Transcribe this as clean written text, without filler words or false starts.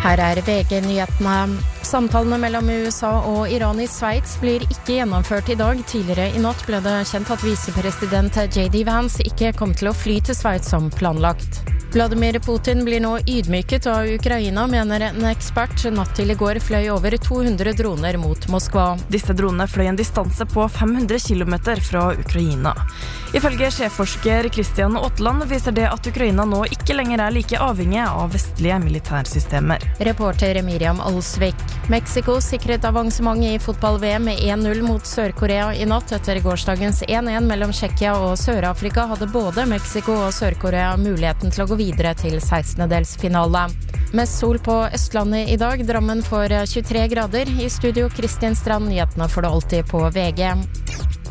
Her VG-nyhetene. Samtalene mellom USA og Iran i Sveits blir ikke gjennomført i dag. Tidligere i natt ble det kjent at visepresident J.D. Vance ikke kom til å fly til Sveits som planlagt. Vladimir Putin blir nå ydmyket av Ukraina, mener en ekspert. Natt til i går fløy over 200 droner mot Moskva. Disse dronene fløy en distanse på 500 kilometer fra Ukraina. Ifølge sjefforsker Christian Aatland viser det at Ukraina nå ikke lenger er like avhengig av vestlige militærsystemer. Reporter Miriam Alsvik. Mexico sikret avansement i fotball-VM med 1-0 mot Sør-Korea i natt. Etter gårsdagens 1-1 mellom Tsjekkia og Sør-Afrika hadde både Mexico og Sør-Korea muligheten til å gå videre til 16-delsfinale. Mest sol på Østlandet i dag. Drammen får 23 grader. I studio Kristin Strand, nyhetene får du alltid på VG.